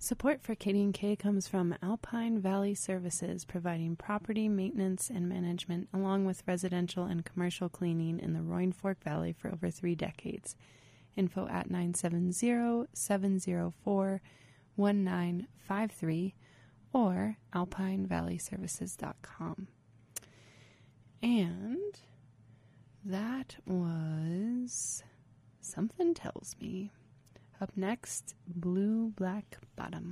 Support for KD&K comes from Alpine Valley Services, providing property maintenance and management along with residential and commercial cleaning in the Roaring Fork Valley for over 3 decades. Info at 970-704-1953 or alpinevalleyservices.com. And that was Something Tells Me. Up next, Blue Black Bottom.